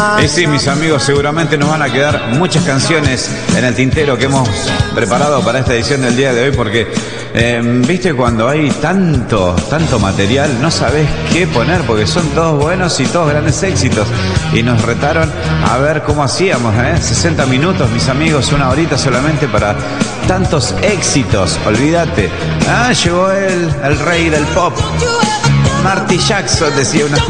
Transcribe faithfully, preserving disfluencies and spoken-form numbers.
Y sí, mis amigos, seguramente nos van a quedar muchas canciones en el tintero que hemos preparado para esta edición del día de hoy, porque eh, viste, cuando hay tanto, tanto material, no sabés qué poner, porque son todos buenos y todos grandes éxitos. Y nos retaron a ver cómo hacíamos, ¿eh? sesenta minutos, mis amigos, una horita solamente para tantos éxitos. Olvídate. Ah, llegó el, el rey del pop. Marty Jackson, decía una.